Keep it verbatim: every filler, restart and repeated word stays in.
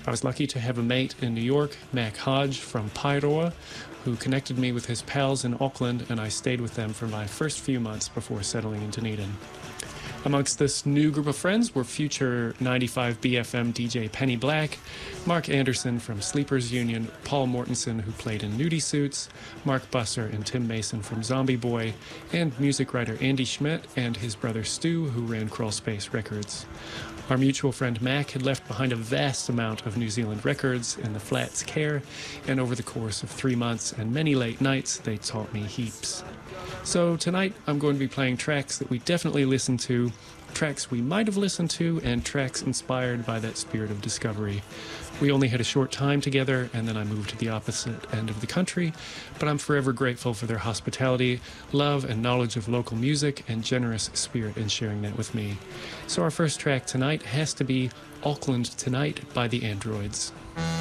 I was lucky to have a mate in New York, Mac Hodge from Pyroa, who connected me with his pals in Auckland, and I stayed with them for my first few months before settling in Dunedin. Amongst this new group of friends were future ninety-five B F M D J Penny Black, Mark Anderson from Sleepers Union, Paul Mortensen, who played in Nudie Suits, Mark Busser and Tim Mason from Zombie Boy, and music writer Andy Schmidt and his brother Stu, who ran Crawl Space Records. Our mutual friend Mac had left behind a vast amount of New Zealand records in the Flats care, and over the course of three months and many late nights, they taught me heaps. So tonight I'm going to be playing tracks that we definitely listened to, tracks we might have listened to, and tracks inspired by that spirit of discovery. We only had a short time together, and then I moved to the opposite end of the country, but I'm forever grateful for their hospitality, love, and knowledge of local music, and generous spirit in sharing that with me. So our first track tonight has to be Auckland Tonight by the Androids.